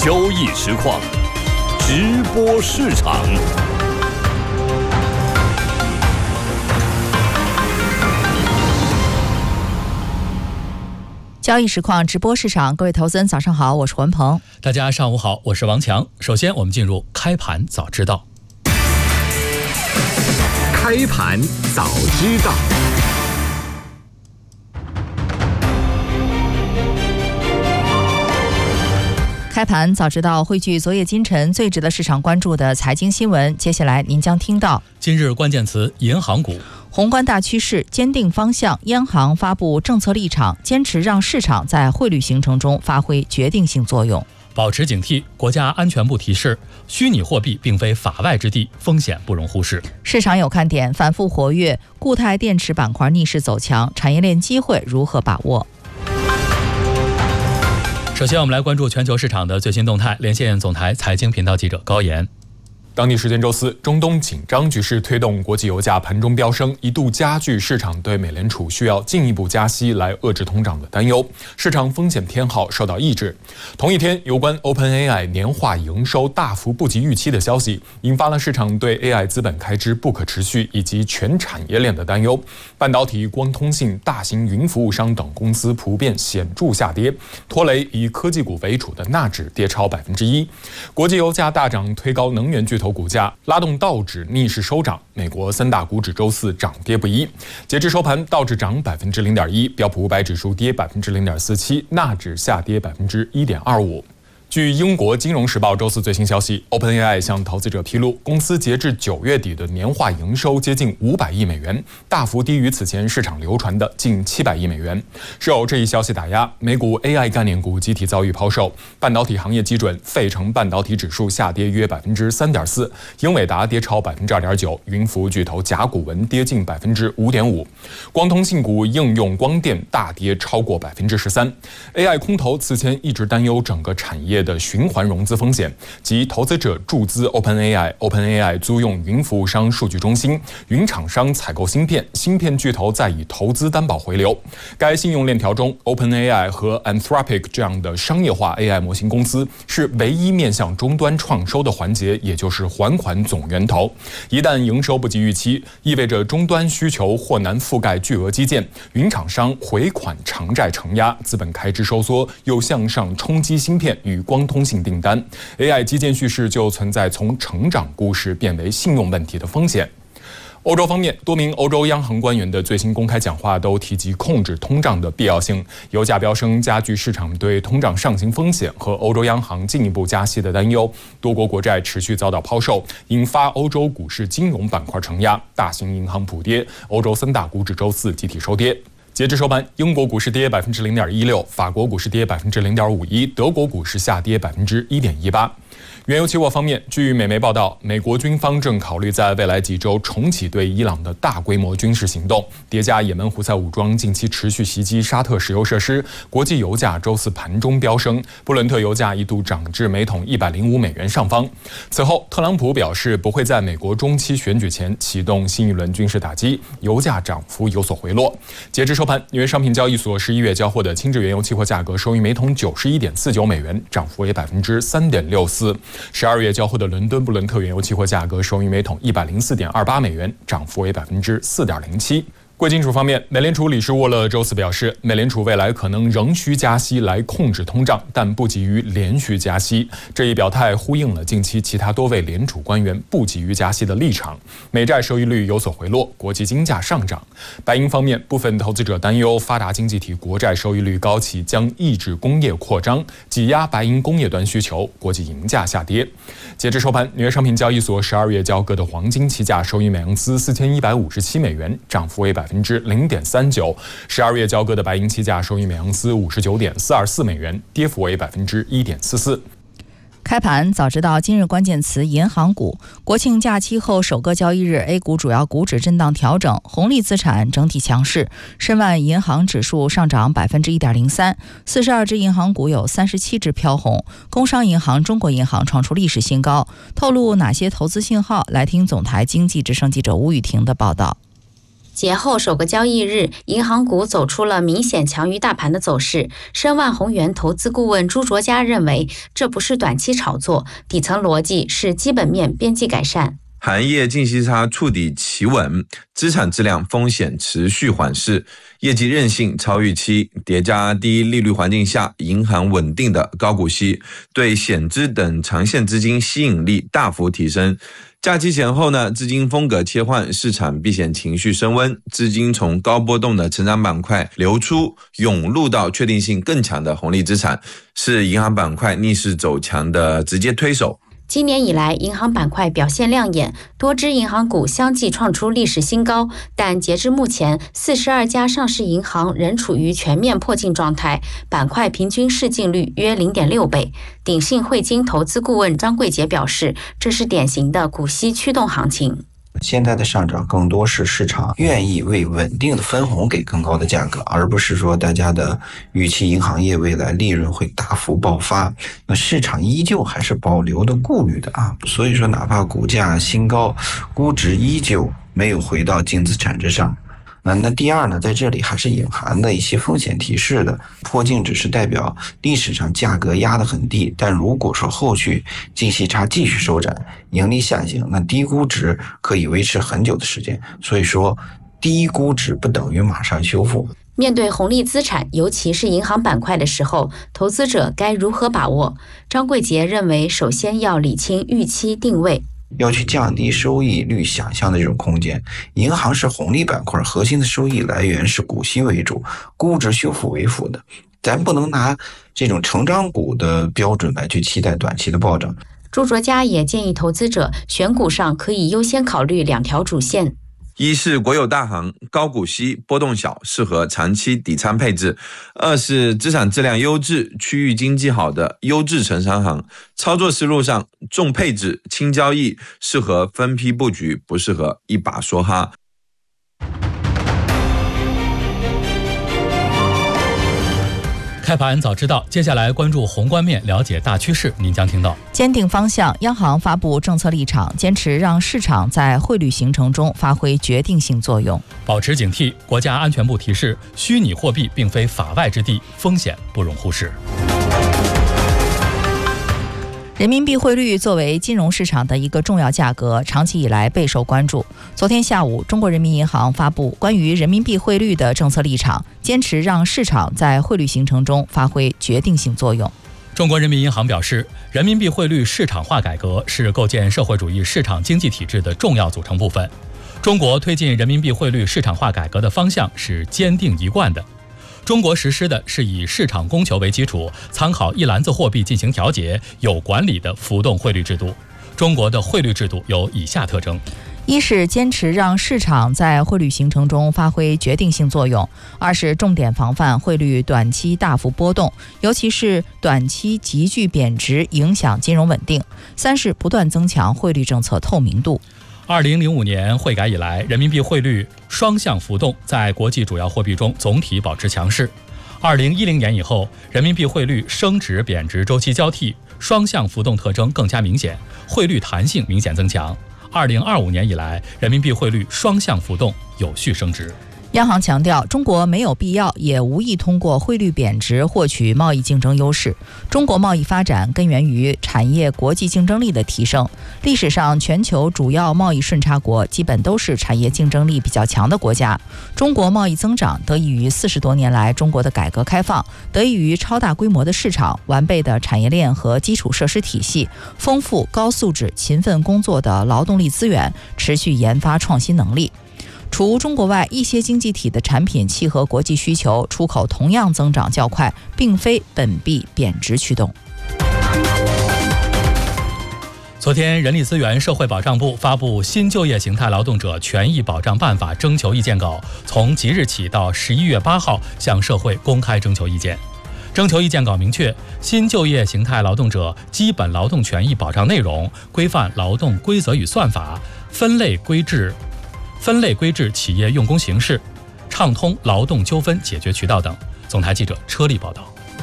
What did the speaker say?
交易实况，直播市场。 交易实况直播市场，各位投资人早上好，我是文鹏。 大家上午好，我是王强。首先我们进入开盘早知道。 开盘早知道。 开盘早知道汇聚昨夜今晨最值得市场关注的财经新闻，接下来您将听到： 今日关键词银行股， 宏观大趋势，坚定方向，央行发布政策立场，坚持让市场在汇率形成中发挥决定性作用。 保持警惕，国家安全部提示，虚拟货币并非法外之地，风险不容忽视。 市场有看点，反复活跃，固态电池板块逆势走强，产业链机会如何把握？ 首先我们来关注全球市场的最新动态，连线总台财经频道记者高岩。 当地时间周四，中东紧张局势推动国际油价盘中飙升，一度加剧市场对美联储需要进一步加息来遏制通胀的担忧，市场风险偏好受到抑制。同一天，有关 OpenAI 年化营收大幅不及预期的消息，引发了市场对 AI 资本开支不可持续以及全产业链的担忧。半导体、光通信、大型云服务商等公司普遍显著下跌，拖累以科技股为主的纳指跌超1%。国际油价大涨，推高能源巨头股价，拉动道指逆势收涨。美国三大股指周四涨跌不一，截至收盘，道指涨0.1%，标普500指数跌0.47%，纳指下跌1.25%。据英国金融时报周四最新消息 ，OpenAI 向投资者披露，公司截至9月底的年化营收接近500亿美元，大幅低于此前市场流传的近700亿美元。受这一消息打压，美股 AI 概念股集体遭遇抛售，半导体行业基准费城半导体指数下跌约3.4%，英伟达跌超2.9%，云服务巨头甲骨文跌近5.5%，光通信股应用光电大跌超过13%。AI 空头此前一直担忧整个产业的循环融资风险，即投资者注资 OpenAI 租用云服务商数据中心，云厂商采购芯片，芯片巨头再以投资担保回流。该信用链条中 ，OpenAI 和 Anthropic 这样的商业化 AI 模型公司是唯一面向终端创收的环节，也就是还款总源头。一旦营收不及预期，意味着终端需求或难覆盖巨额基建，云厂商回款偿债承压，资本开支收缩，又向上冲击芯片与光通信订单 ，AI 基建叙事就存在从成长故事变为信用问题的风险。欧洲方面，多名欧洲央行官员的最新公开讲话都提及控制通胀的必要性。油价飙升加剧市场对通胀上行风险和欧洲央行进一步加息的担忧。多国国债持续遭到抛售，引发欧洲股市金融板块承压，大型银行普跌，欧洲三大股指周四集体收跌。截至收盘，英国股市跌0.16%，法国股市跌0.51%，德国股市下跌1.18%。原油期货方面，据美媒报道，美国军方正考虑在未来几周重启对伊朗的大规模军事行动，叠加也门胡塞武装近期持续袭击沙特石油设施，国际油价周四盘中飙升，布伦特油价一度涨至每桶105美元上方。此后，特朗普表示不会在美国中期选举前启动新一轮军事打击，油价涨幅有所回落。截至收盘，纽约商品交易所11月交货的轻质原油期货价格收于每桶91.49美元，涨幅为3.64%；12月交货的伦敦布伦特原油期货价格收于每桶104.28美元，涨幅为4.07%。贵金属方面，美联储理事沃勒周四表示，美联储未来可能仍需加息来控制通胀，但不急于连续加息。这一表态呼应了近期其他多位联储官员不急于加息的立场。美债收益率有所回落，国际金价上涨。白银方面，部分投资者担忧发达经济体国债收益率高企将抑制工业扩张，挤压白银工业端需求，国际银价下跌。截至收盘，纽约商品交易所12月交割的黄金期价收于每盎司4157美元，涨幅为0.39%；12月交割的白银期价收于每盎司59.424美元，跌幅为1.44%。 开盘早知道今日关键词银行股。国庆假期后首个交易日 A 股主要股指震荡调整，红利资产整体强势，申万银行指数上涨1.03%，42只银行股有37只飘红，工商银行、中国银行创出历史新高。透露哪些投资信号？来听总台经济之声记者吴雨婷的报道。 节后首个交易日，银行股走出了明显强于大盘的走势。申万宏源投资顾问朱卓嘉认为，这不是短期炒作，底层逻辑是基本面边际改善。 行业净息差触底企稳，资产质量风险持续缓释，业绩韧性超预期，叠加低利率环境下银行稳定的高股息，对险资等长线资金吸引力大幅提升。假期前后呢，资金风格切换，市场避险情绪升温，资金从高波动的成长板块流出，涌入到确定性更强的红利资产，是银行板块逆势走强的直接推手。 今年以来，银行板块表现亮眼，多只银行股相继创出历史新高。但截至目前，42家上市银行仍处于全面破净状态，板块平均市净率约 0.6 倍。鼎信汇金投资顾问张桂杰表示，这是典型的股息驱动行情。 现在的上涨更多是市场愿意为稳定的分红给更高的价格，而不是说大家的预期银行业未来利润会大幅爆发。那市场依旧还是保留的顾虑的所以说哪怕股价新高，估值依旧没有回到净资产之上。那第二呢，在这里还是隐含的一些风险提示的，破净只是代表历史上价格压得很低，但如果说后续净息差继续收窄，盈利下行，那低估值可以维持很久的时间，所以说低估值不等于马上修复。 面对红利资产，尤其是银行板块的时候，投资者该如何把握？张桂杰认为，首先要理清预期定位， 要去降低收益率想象的这种空间。银行是红利板块，核心的收益来源是股息为主，估值修复为辅的。咱不能拿这种成长股的标准来去期待短期的暴涨。 朱卓嘉也建议投资者选股上可以优先考虑2条主线。 一是国有大行，高股息，波动小，适合长期底仓配置；二是资产质量优质，区域经济好的优质城商行。操作思路上，重配置，轻交易，适合分批布局，不适合一把梭哈。 开盘早知道，接下来关注宏观面，了解大趋势。您将听到： 坚定方向，央行发布政策立场，坚持让市场在汇率形成中发挥决定性作用； 保持警惕，国家安全部提示，虚拟货币并非法外之地，风险不容忽视。 人民币汇率作为金融市场的一个重要价格，长期以来备受关注。昨天下午，中国人民银行发布关于人民币汇率的政策立场，坚持让市场在汇率形成中发挥决定性作用。 中国人民银行表示，人民币汇率市场化改革是构建社会主义市场经济体制的重要组成部分。中国推进人民币汇率市场化改革的方向是坚定一贯的。中国实施的是以市场供求为基础，参考一篮子货币进行调节、有管理的浮动汇率制度。中国的汇率制度有以下特征： 一是坚持让市场在汇率形成中发挥决定性作用；二是重点防范汇率短期大幅波动，尤其是短期急剧贬值影响金融稳定；三是不断增强汇率政策透明度。 2005年汇改以来，人民币汇率双向浮动在国际主要货币中总体保持强势。2010年以后，人民币汇率升值贬值周期交替，双向浮动特征更加明显，汇率弹性明显增强。2025年以来，人民币汇率双向浮动有序升值。 央行强调，中国没有必要也无意通过汇率贬值获取贸易竞争优势。中国贸易发展根源于产业国际竞争力的提升。历史上，全球主要贸易顺差国基本都是产业竞争力比较强的国家。中国贸易增长得益于40多年来中国的改革开放，得益于超大规模的市场、完备的产业链和基础设施体系、丰富高素质、勤奋工作的劳动力资源、持续研发创新能力。除中国外，一些经济体的产品契合国际需求，出口同样增长较快，并非本币贬值驱动。 昨天，人力资源社会保障部发布新就业形态劳动者权益保障办法征求意见稿，从即日起到11月8号向社会公开征求意见。征求意见稿明确，新就业形态劳动者基本劳动权益保障内容、规范劳动规则与算法、分类规制企业用工形式、畅通劳动纠纷解决渠道等。总台记者车丽报道。